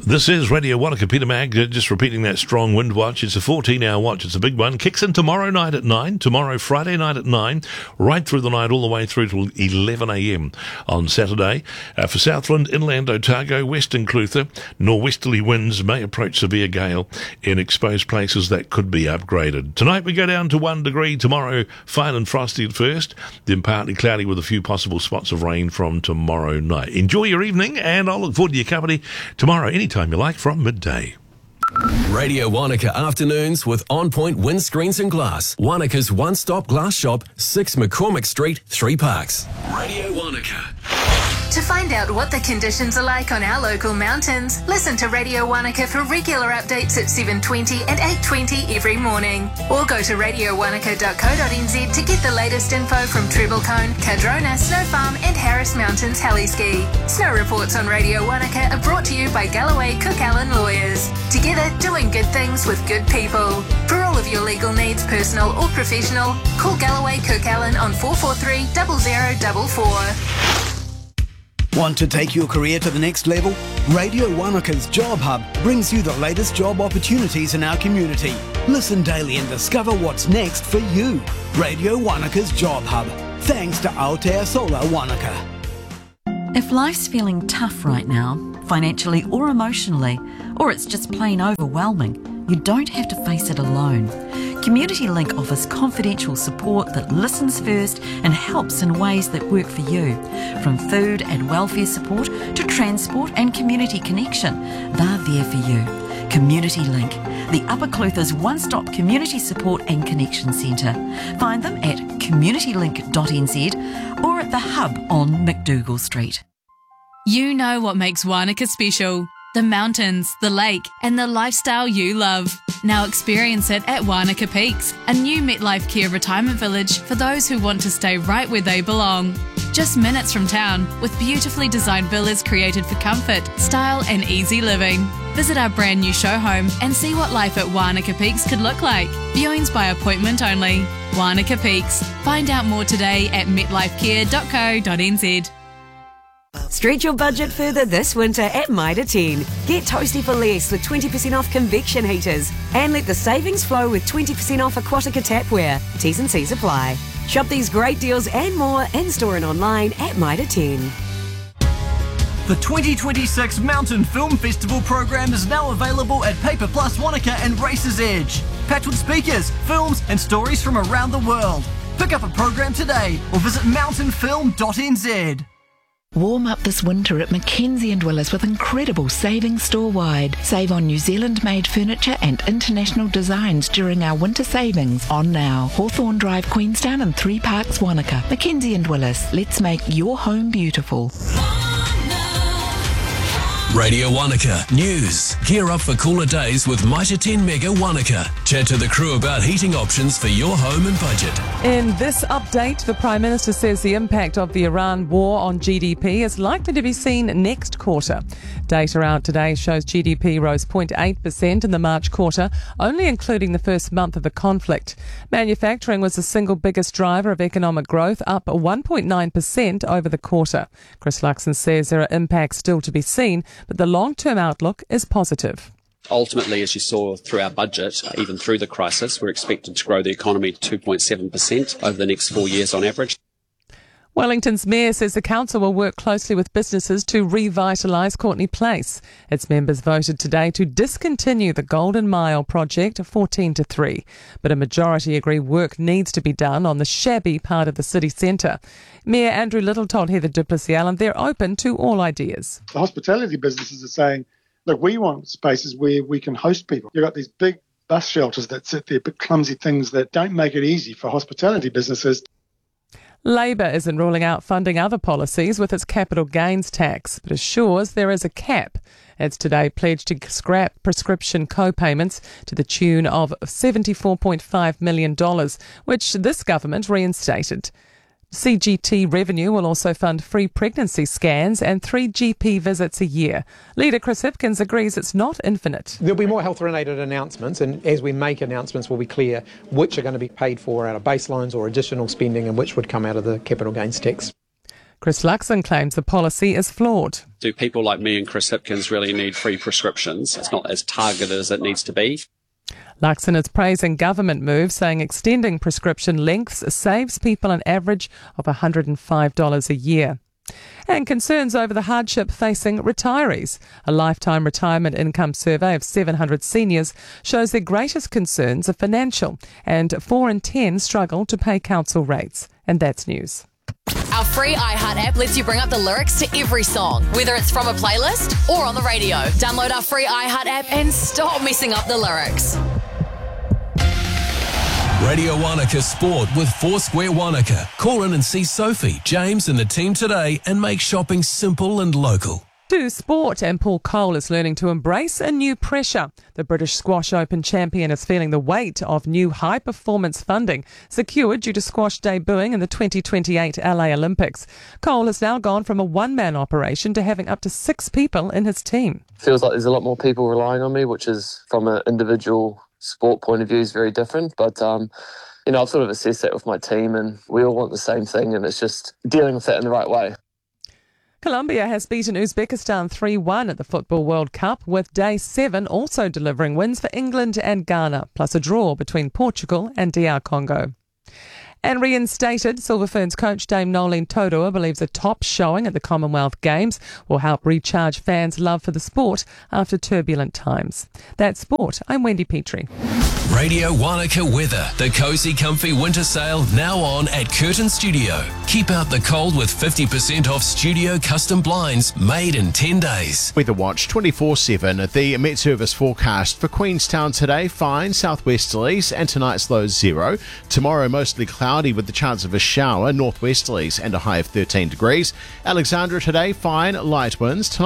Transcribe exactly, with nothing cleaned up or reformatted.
This is Radio Wanaka. Peter Mag, just repeating that strong wind watch. It's a fourteen-hour watch. It's a big one. Kicks in tomorrow night at nine, tomorrow Friday night at nine, right through the night all the way through till eleven a.m. on Saturday. Uh, for Southland, Inland Otago, Western Clutha, norwesterly winds may approach severe gale in exposed places that could be upgraded. Tonight we go down to one degree. Tomorrow, fine and frosty at first, then partly cloudy with a few possible spots of rain from tomorrow night. Enjoy your evening, and I'll look forward to your company tomorrow, anytime you like, from midday. Radio Wanaka Afternoons with On Point Windscreens and Glass. Wanaka's one-stop glass shop, six McCormick Street, Three Parks. Radio Wanaka. To find out what the conditions are like on our local mountains, listen to Radio Wanaka for regular updates at seven twenty and eight twenty every morning. Or go to radio wanaka dot co dot n z to get the latest info from Treble Cone, Cadrona, Snow Farm and Harris Mountains Heliski. Snow reports on Radio Wanaka are brought to you by Galloway Cook Allen Lawyers. Together, doing good things with good people. For all of your legal needs, personal or professional, call Galloway Cook Allen on four four three, zero zero four four. Want to take your career to the next level? Radio Wanaka's Job Hub brings you the latest job opportunities in our community. Listen daily and discover what's next for you. Radio Wanaka's Job Hub. Thanks to Aotearoa Wanaka. If life's feeling tough right now, financially or emotionally, or it's just plain overwhelming, you don't have to face it alone. Community Link offers confidential support that listens first and helps in ways that work for you. From food and welfare support to transport and community connection, they're there for you. Community Link, the Upper Clutha's one-stop community support and connection centre. Find them at community link dot n z or at the Hub on McDougall Street. You know what makes Wanaka special. The mountains, the lake, and the lifestyle you love. Now experience it at Wanaka Peaks, a new MetLife Care retirement village for those who want to stay right where they belong. Just minutes from town, with beautifully designed villas created for comfort, style and easy living. Visit our brand new show home and see what life at Wanaka Peaks could look like. Viewings by appointment only. Wanaka Peaks. Find out more today at met life care dot co dot n z. Stretch your budget further this winter at Mitre ten. Get toasty for less with twenty percent off convection heaters. And let the savings flow with twenty percent off Aquatica tapware. T's and C's apply. Shop these great deals and more in-store and online at Mitre ten. The twenty twenty-six Mountain Film Festival program is now available at Paper Plus Wanaka and Racer's Edge. Packed with speakers, films and stories from around the world. Pick up a program today or visit mountain film dot n z. Warm up this winter at Mackenzie and Willis with incredible savings store-wide. Save on New Zealand-made furniture and international designs during our winter savings. On now. Hawthorne Drive, Queenstown and Three Parks, Wanaka. Mackenzie and Willis. Let's make your home beautiful. Radio Wanaka News. Gear up for cooler days with Mitre ten Mega Wanaka. Chat to the crew about heating options for your home and budget. In this update, the Prime Minister says the impact of the Iran war on G D P is likely to be seen next quarter. Data out today shows G D P rose zero point eight percent in the March quarter, only including the first month of the conflict. Manufacturing was the single biggest driver of economic growth, up one point nine percent over the quarter. Chris Luxon says there are impacts still to be seen, but the long-term outlook is positive. Ultimately, as you saw through our budget, even through the crisis, we're expected to grow the economy to two point seven percent over the next four years on average. Wellington's mayor says the council will work closely with businesses to revitalise Courtney Place. Its members voted today to discontinue the Golden Mile project fourteen to three. But a majority agree work needs to be done on the shabby part of the city centre. Mayor Andrew Little told Heather du Plessis-Allen they're open to all ideas. The hospitality businesses are saying, look, we want spaces where we can host people. You've got these big bus shelters that sit there, big clumsy things that don't make it easy for hospitality businesses. Labor isn't ruling out funding other policies with its capital gains tax, but assures there is a cap. It's today pledged to scrap prescription co-payments to the tune of seventy-four point five million dollars, which this government reinstated. C G T revenue will also fund free pregnancy scans and three G P visits a year. Leader Chris Hipkins agrees it's not infinite. There'll be more health-related announcements, and as we make announcements, we'll be clear which are going to be paid for out of baselines or additional spending and which would come out of the capital gains tax. Chris Luxon claims the policy is flawed. Do people like me and Chris Hipkins really need free prescriptions? It's not as targeted as it needs to be. Luxon is praising government moves, saying extending prescription lengths saves people an average of one hundred five dollars a year. And concerns over the hardship facing retirees. A lifetime retirement income survey of seven hundred seniors shows their greatest concerns are financial, and four in ten struggle to pay council rates. And that's news. Our free iHeart app lets you bring up the lyrics to every song, whether it's from a playlist or on the radio. Download our free iHeart app and stop messing up the lyrics. Radio Wanaka Sport with Foursquare Wanaka. Call in and see Sophie, James and the team today and make shopping simple and local. To sport, and Paul Cole is learning to embrace a new pressure. The British Squash Open champion is feeling the weight of new high-performance funding secured due to squash debuting in the twenty twenty-eight L A Olympics. Cole has now gone from a one-man operation to having up to six people in his team. Feels like there's a lot more people relying on me, which is, from an individual sport point of view, is very different. But, um, you know, I've sort of assessed that with my team and we all want the same thing, and it's just dealing with that in the right way. Colombia has beaten Uzbekistan three one at the Football World Cup, with day seven also delivering wins for England and Ghana, plus a draw between Portugal and D R Congo. And reinstated Silver Ferns coach Dame Nolene Todua believes a top showing at the Commonwealth Games will help recharge fans' love for the sport after turbulent times. That's sport. I'm Wendy Petrie. Radio Wanaka weather. The Cozy Comfy winter sale now on at Curtin Studio. Keep out the cold with fifty percent off studio custom blinds made in ten days. Weather Watch twenty-four seven. The Met Service forecast for Queenstown today, fine southwesterlies, and tonight's low zero. Tomorrow mostly cloudy with the chance of a shower, northwesterlies and a high of thirteen degrees. Alexandra today, fine, light winds. Tonight